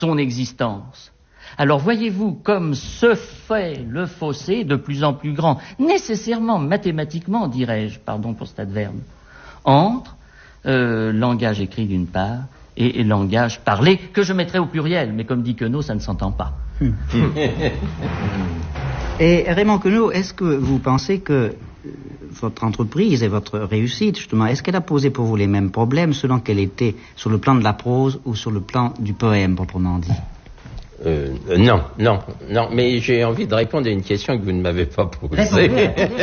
son existence. Alors voyez-vous comme se fait le fossé de plus en plus grand, nécessairement, mathématiquement, dirais-je, pardon pour cet adverbe, entre langage écrit d'une part et langage parlé, que je mettrai au pluriel, mais comme dit Queneau, ça ne s'entend pas. Et Raymond Queneau, est-ce que vous pensez que votre entreprise et votre réussite, justement, est-ce qu'elle a posé pour vous les mêmes problèmes selon qu'elle était sur le plan de la prose ou sur le plan du poème, proprement dit? Non, mais j'ai envie de répondre à une question que vous ne m'avez pas posée.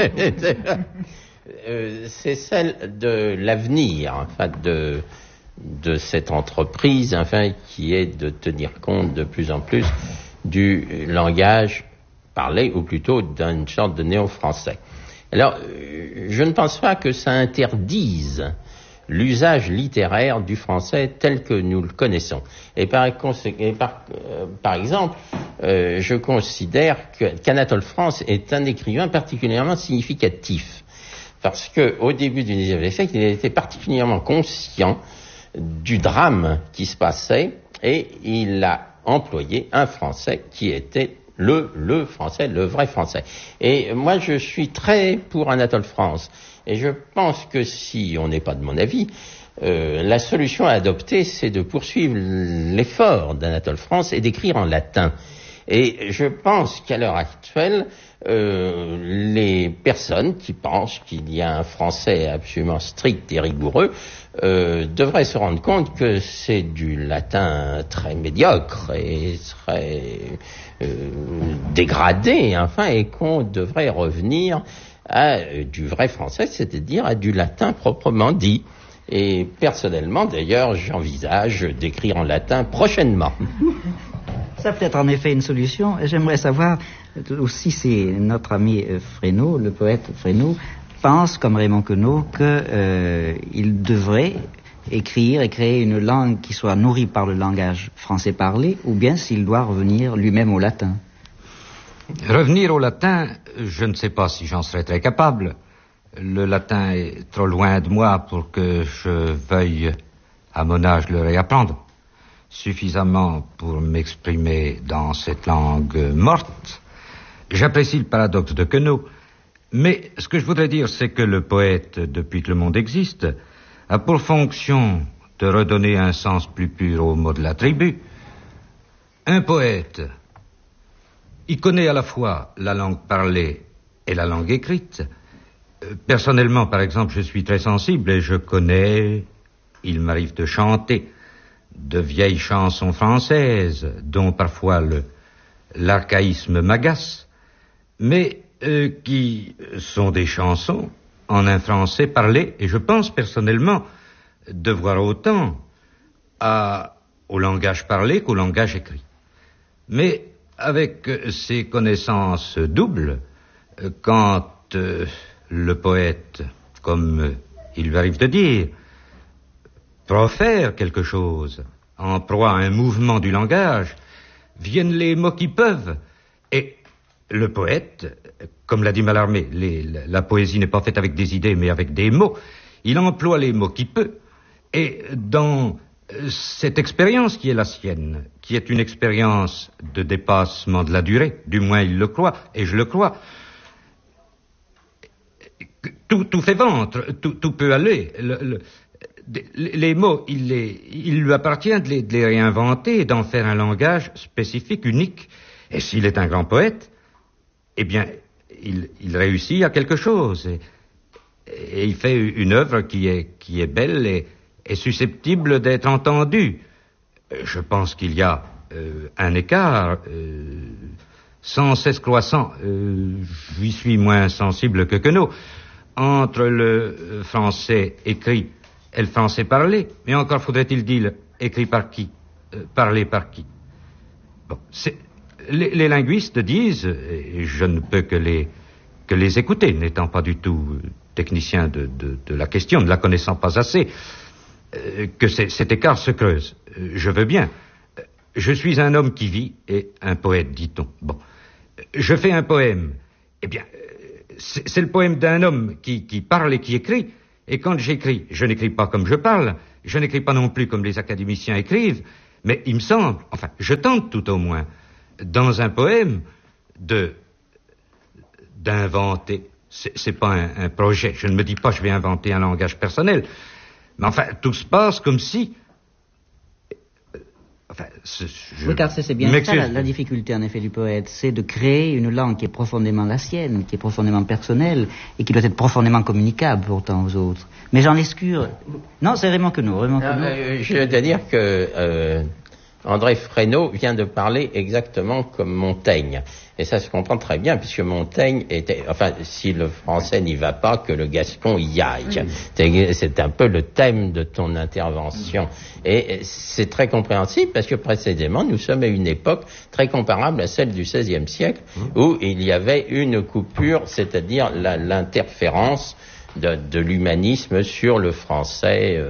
C'est celle de l'avenir, enfin, de cette entreprise, enfin, qui est de tenir compte de plus en plus du langage parlé, ou plutôt d'une sorte de néo-français. Alors, je ne pense pas que ça interdise l'usage littéraire du français tel que nous le connaissons. Et par exemple, je considère qu'Anatole France est un écrivain particulièrement significatif. Parce qu'au début du XIXe siècle, il était particulièrement conscient du drame qui se passait et il a employé un français qui était le français, le vrai français. Et moi, je suis très pour Anatole France. Et je pense que si on n'est pas de mon avis, la solution à adopter, c'est de poursuivre l'effort d'Anatole France et d'écrire en latin. Et je pense qu'à l'heure actuelle, les personnes qui pensent qu'il y a un français absolument strict et rigoureux devraient se rendre compte que c'est du latin très médiocre et très dégradé, enfin, et qu'on devrait revenir à du vrai français, c'est-à-dire à du latin proprement dit. Et personnellement, d'ailleurs, j'envisage d'écrire en latin prochainement. Ça peut être en effet une solution. J'aimerais savoir aussi si notre ami Fresnaud, le poète Fresnaud, pense, comme Raymond Queneau, qu'il devrait écrire et créer une langue qui soit nourrie par le langage français parlé, ou bien s'il doit revenir lui-même au latin. Revenir au latin, je ne sais pas si j'en serais très capable. Le latin est trop loin de moi pour que je veuille, à mon âge, le réapprendre. Suffisamment pour m'exprimer dans cette langue morte. J'apprécie le paradoxe de Queneau, mais ce que je voudrais dire, c'est que le poète, depuis que le monde existe, a pour fonction de redonner un sens plus pur aux mots de la tribu. Un poète, il connaît à la fois la langue parlée et la langue écrite. Personnellement, par exemple, je suis très sensible et je connais, il m'arrive de chanter de vieilles chansons françaises, dont parfois l'archaïsme m'agace, mais qui sont des chansons en un français parlé, et je pense personnellement devoir autant au langage parlé qu'au langage écrit. Mais avec ces connaissances doubles, quand le poète, comme il lui arrive de dire, profère quelque chose, en proie à un mouvement du langage, viennent les mots qui peuvent. Et le poète, comme l'a dit Mallarmé, la poésie n'est pas faite avec des idées, mais avec des mots. Il emploie les mots qui peut. Et dans cette expérience qui est la sienne, qui est une expérience de dépassement de la durée, du moins il le croit, et je le crois, tout fait ventre, tout peut aller. Les mots, il lui appartient de les réinventer et d'en faire un langage spécifique, unique. Et s'il est un grand poète, eh bien, il réussit à quelque chose. Et il fait une œuvre qui est belle et susceptible d'être entendue. Je pense qu'il y a un écart sans cesse croissant. J'y suis moins sensible que Queneau entre le français écrit et le français parlé, mais encore faudrait-il dire écrit par qui, parlé par qui. Bon, les linguistes disent, et je ne peux que les écouter, n'étant pas du tout technicien de la question, ne la connaissant pas assez, que cet écart se creuse. Je veux bien. Je suis un homme qui vit et un poète, dit-on. Bon, je fais un poème. Eh bien, c'est le poème d'un homme qui parle et qui écrit. Et quand j'écris, je n'écris pas comme je parle, je n'écris pas non plus comme les académiciens écrivent, Mais il me semble, enfin, je tente tout au moins, dans un poème, d'inventer. C'est pas un projet. Je ne me dis pas je vais inventer un langage personnel. Mais enfin, tout se passe comme si... Oui, car c'est bien ça la difficulté en effet du poète, c'est de créer une langue qui est profondément la sienne, qui est profondément personnelle et qui doit être profondément communicable pourtant aux autres. Mais Jean Lescure... Non, c'est Raymond Queneau. Je dois dire que André Fresneau vient de parler exactement comme Montaigne. Et ça se comprend très bien, puisque Montaigne était... Enfin, si le français n'y va pas, que le gascon y aille. Oui. C'est un peu le thème de ton intervention. Et c'est très compréhensible, parce que précisément, nous sommes à une époque très comparable à celle du XVIe siècle, où il y avait une coupure, c'est-à-dire l'interférence de l'humanisme sur le français.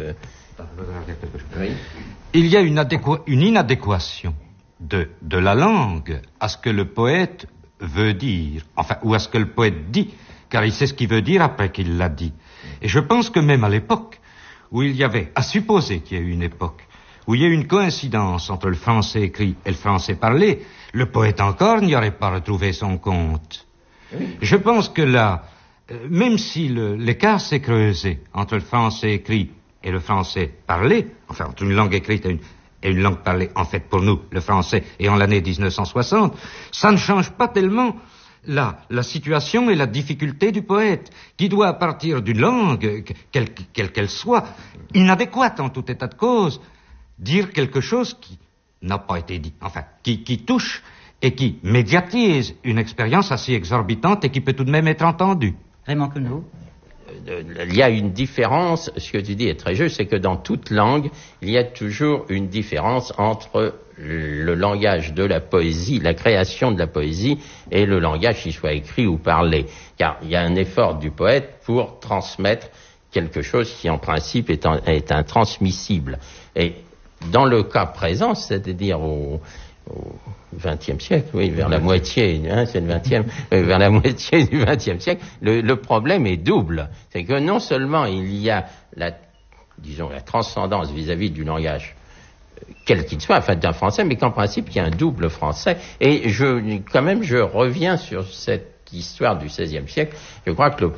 Oui. Il y a une inadéquation de la langue à ce que le poète veut dire, enfin, ou à ce que le poète dit, car il sait ce qu'il veut dire après qu'il l'a dit. Et je pense que même à l'époque où il y avait, à supposer qu'il y ait eu une époque, où il y a eu une coïncidence entre le français écrit et le français parlé, le poète encore n'y aurait pas retrouvé son compte. Oui. Je pense que là, même si l'écart s'est creusé entre le français écrit et le français parlé, enfin, entre une langue écrite et une langue parlée, en fait, pour nous, le français, et en l'année 1960, ça ne change pas tellement la situation et la difficulté du poète, qui doit, à partir d'une langue, quelle qu'elle soit, inadéquate en tout état de cause, dire quelque chose qui n'a pas été dit, enfin, qui touche et qui médiatise une expérience assez exorbitante et qui peut tout de même être entendue. Raymond Queneau. Il y a une différence, ce que tu dis est très juste, c'est que dans toute langue, il y a toujours une différence entre le langage de la poésie, la création de la poésie, et le langage qui soit écrit ou parlé. Car il y a un effort du poète pour transmettre quelque chose qui, en principe, est intransmissible. Et dans le cas présent, c'est-à-dire au XXe siècle, oui, vers la moitié, c'est le XXe, vers la moitié du XXe siècle, le problème est double. C'est que non seulement il y a la transcendance vis-à-vis du langage, quel qu'il soit, enfin d'un français, mais qu'en principe il y a un double français. Et je reviens sur cette histoire du XVIe siècle. Je crois que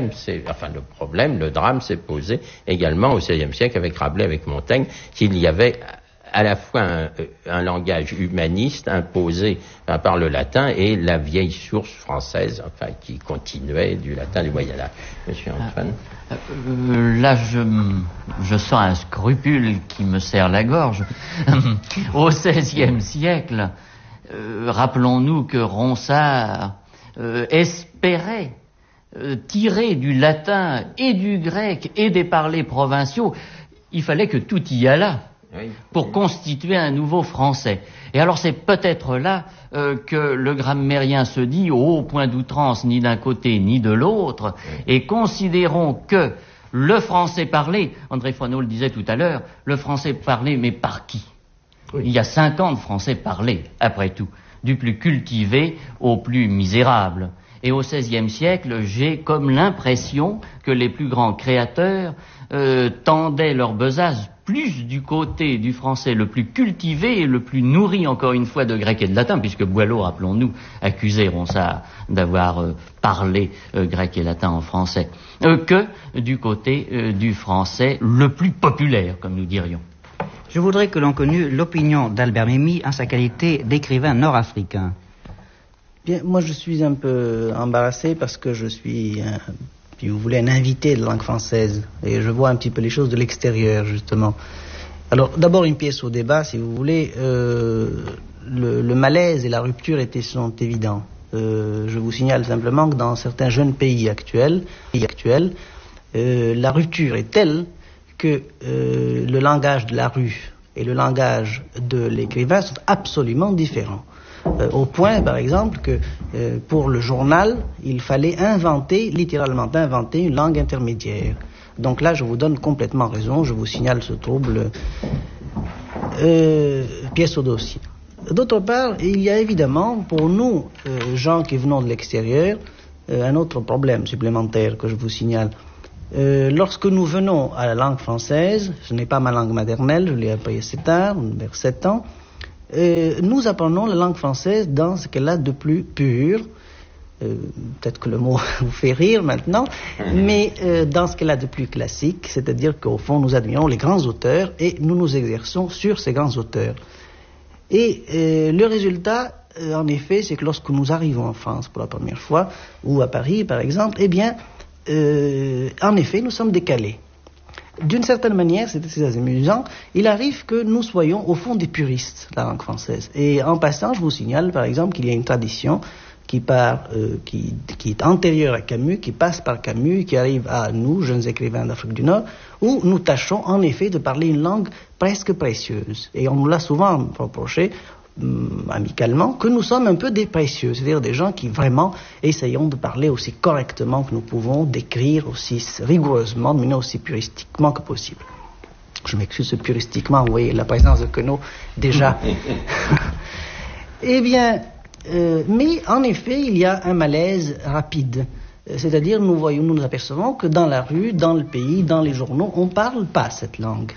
le drame s'est posé également au XVIe siècle avec Rabelais, avec Montaigne, qu'il y avait à la fois un langage humaniste imposé par le latin et la vieille source française, enfin, qui continuait du latin du Moyen-Âge. Monsieur Antoine. Là, je sens un scrupule qui me serre la gorge. Au XVIe siècle, rappelons-nous que Ronsard espérait tirer du latin et du grec et des parlers provinciaux. Il fallait que tout y allât. Oui, pour constituer un nouveau français. Et alors c'est peut-être là que le grammairien se dit point d'outrance ni d'un côté ni de l'autre, et considérons que le français parlé, André Fresneau le disait tout à l'heure, le français parlé, mais par qui? Oui. Il y a 50 français parlés, après tout, du plus cultivé au plus misérable. Et au XVIe siècle, j'ai comme l'impression que les plus grands créateurs tendaient leur besace plus du côté du français le plus cultivé et le plus nourri, encore une fois, de grec et de latin, puisque Boileau, rappelons-nous, accusait Ronsard d'avoir parlé grec et latin en français, que du côté du français le plus populaire, comme nous dirions. Je voudrais que l'on connût l'opinion d'Albert Memmi en sa qualité d'écrivain nord-africain. Bien, moi je suis un peu embarrassé parce que je suis, si vous voulez, un invité de langue française et je vois un petit peu les choses de l'extérieur, justement. Alors, d'abord une pièce au débat, si vous voulez. Le malaise et la rupture sont évidents. Je vous signale simplement que dans certains jeunes pays actuels, la rupture est telle que le langage de la rue et le langage de l'écrivain sont absolument différents. Au point, par exemple, que pour le journal, il fallait littéralement inventer une langue intermédiaire. Donc là, je vous donne complètement raison, je vous signale ce trouble. Pièce au dossier. D'autre part, il y a évidemment, pour nous, gens qui venons de l'extérieur, un autre problème supplémentaire que je vous signale. Lorsque nous venons à la langue française, ce n'est pas ma langue maternelle, je l'ai appris assez tard, vers 7 ans, nous apprenons la langue française dans ce qu'elle a de plus pur. Peut-être que le mot vous fait rire maintenant, mais dans ce qu'elle a de plus classique, c'est-à-dire qu'au fond nous admirons les grands auteurs et nous nous exerçons sur ces grands auteurs. Et le résultat, en effet, c'est que lorsque nous arrivons en France pour la première fois, ou à Paris par exemple, eh bien, en effet, nous sommes décalés. D'une certaine manière, c'est assez amusant, il arrive que nous soyons au fond des puristes de la langue française. Et en passant, je vous signale par exemple qu'il y a une tradition qui est antérieure à Camus, qui passe par Camus, qui arrive à nous, jeunes écrivains d'Afrique du Nord, où nous tâchons en effet de parler une langue presque précieuse. Et on nous l'a souvent reproché, amicalement, que nous sommes un peu des précieux, c'est-à-dire des gens qui vraiment essayons de parler aussi correctement que nous pouvons, d'écrire aussi rigoureusement, mais aussi puristiquement que possible. Je m'excuse puristiquement, vous voyez la présence de Queneau déjà. Eh bien, mais en effet, il y a un malaise rapide. C'est-à-dire, nous nous apercevons que dans la rue, dans le pays, dans les journaux, on ne parle pas cette langue.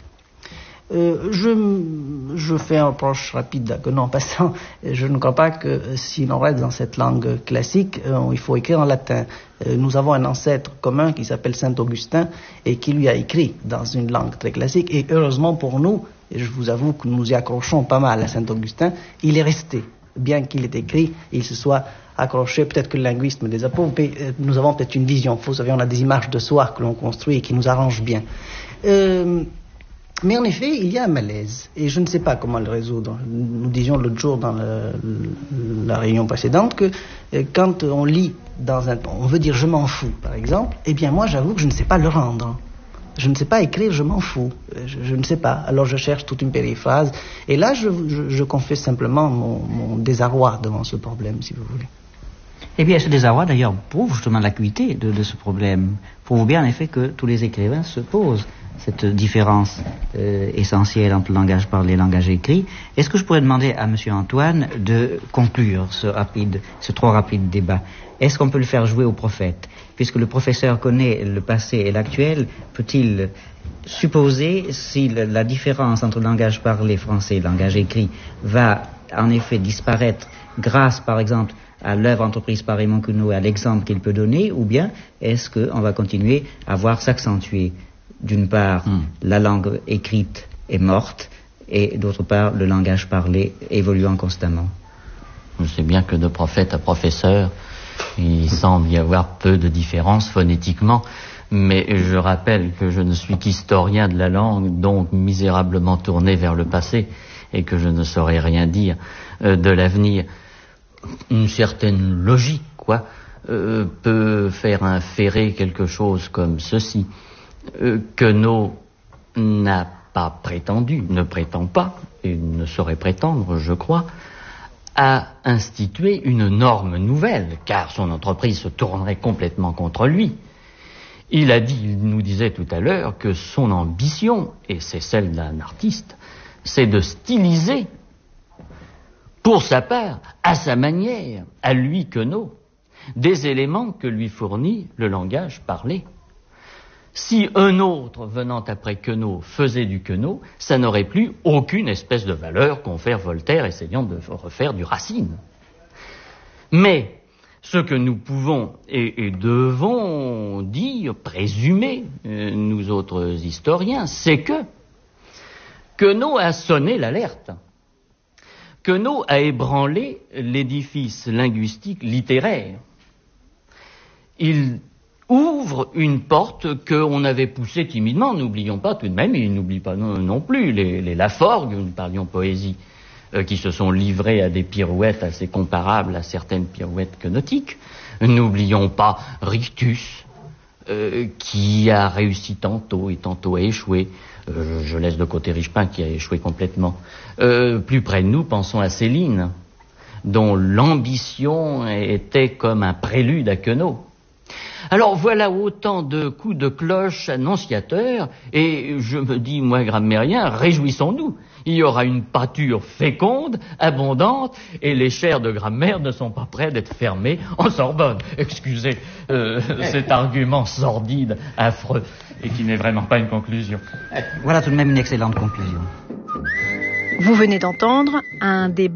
Je fais un reproche rapide à Queneau en passant. Je ne crois pas que si l'on reste dans cette langue classique, il faut écrire en latin. Nous avons un ancêtre commun qui s'appelle Saint Augustin et qui lui a écrit dans une langue très classique. Et heureusement pour nous, et je vous avoue que nous y accrochons pas mal à Saint Augustin, il est resté. Bien qu'il ait écrit, il se soit accroché, peut-être que le linguiste me désapprouve, mais nous avons peut-être une vision fausse, on a des images de soi que l'on construit et qui nous arrangent bien. Mais en effet, il y a un malaise, et je ne sais pas comment le résoudre. Nous disions l'autre jour dans la réunion précédente que quand on lit on veut dire « je m'en fous » par exemple, eh bien moi j'avoue que je ne sais pas le rendre. Je ne sais pas écrire « je m'en fous ». Je ne sais pas. Alors je cherche toute une périphrase. Et là, je confesse simplement mon désarroi devant ce problème, si vous voulez. Eh bien, ce désarroi, d'ailleurs, prouve justement l'acuité de ce problème. Prouve bien, en effet, que tous les écrivains se posent cette différence essentielle entre le langage parlé et le langage écrit. Est-ce que je pourrais demander à M. Antoine de conclure ce trop rapide débat? Est-ce qu'on peut le faire jouer au prophète? Puisque le professeur connaît le passé et l'actuel, peut-il supposer si la différence entre le langage parlé français et le langage écrit va en effet disparaître grâce, par exemple, à l'œuvre entreprise par Raymond Queneau et à l'exemple qu'il peut donner, ou bien est-ce qu'on va continuer à voir s'accentuer, d'une part, la langue écrite est morte, et d'autre part, le langage parlé évoluant constamment? Je sais bien que de prophète à professeur, il semble y avoir peu de différence phonétiquement, mais je rappelle que je ne suis qu'historien de la langue, donc misérablement tourné vers le passé, et que je ne saurais rien dire de l'avenir. Une certaine logique, peut faire inférer quelque chose comme ceci. Queneau n'a pas prétendu, ne prétend pas, et ne saurait prétendre, je crois, à instituer une norme nouvelle, car son entreprise se tournerait complètement contre lui. Il nous disait tout à l'heure que son ambition, et c'est celle d'un artiste, c'est de styliser, pour sa part, à sa manière, à lui Queneau, des éléments que lui fournit le langage parlé. Si un autre, venant après Queneau, faisait du Queneau, ça n'aurait plus aucune espèce de valeur confère Voltaire essayant de refaire du Racine. Mais ce que nous pouvons et devons dire, présumer, nous autres historiens, c'est que Queneau a sonné l'alerte. Queneau a ébranlé l'édifice linguistique littéraire. Il ouvre une porte qu'on avait poussée timidement, n'oublions pas tout de même, et il n'oublie pas non plus les Laforgue, nous parlions poésie, qui se sont livrés à des pirouettes assez comparables à certaines pirouettes quenotiques. N'oublions pas Rictus, qui a réussi tantôt et tantôt a échoué. Je laisse de côté Richepin qui a échoué complètement. Plus près de nous, pensons à Céline, dont l'ambition était comme un prélude à Queneau. Alors voilà autant de coups de cloche annonciateurs, et je me dis, moi grammairien, réjouissons-nous. Il y aura une pâture féconde, abondante, et les chaires de grammaire ne sont pas prêtes d'être fermées en Sorbonne. Excusez cet argument sordide, affreux, et qui n'est vraiment pas une conclusion. Voilà tout de même une excellente conclusion. Vous venez d'entendre un débat